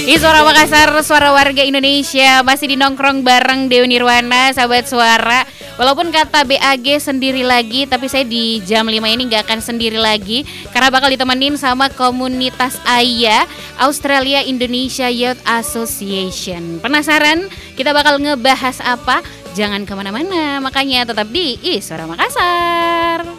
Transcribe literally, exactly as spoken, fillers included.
Ih, Suara Makassar, suara warga Indonesia. Masih di nongkrong bareng Dewi Nirwana, sahabat suara. Walaupun kata B A G sendiri lagi, tapi saya di jam lima ini gak akan sendiri lagi, karena bakal ditemenin sama komunitas A Y A, Australia Indonesia Youth Association. Penasaran kita bakal ngebahas apa? Jangan kemana-mana, makanya tetap di Ih, Suara Makassar.